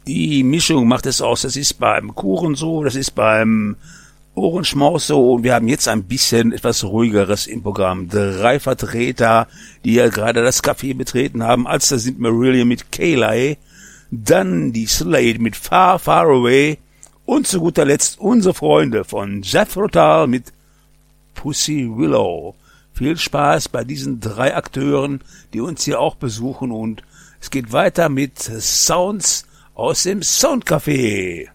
Die Mischung macht es aus. Das ist beim Kuchen so, das ist beim Ohrenschmaus so. Und wir haben jetzt ein bisschen etwas Ruhigeres im Programm. 3 Vertreter, die ja gerade das Café betreten haben. Als da sind Marillion mit Kaylai, dann die Slade mit Far, Far Away und zu guter Letzt unsere Freunde von Jethro Tull mit Pussy Willow. Viel Spaß bei diesen 3 Akteuren, die uns hier auch besuchen, und es geht weiter mit Sounds aus dem Soundcafé.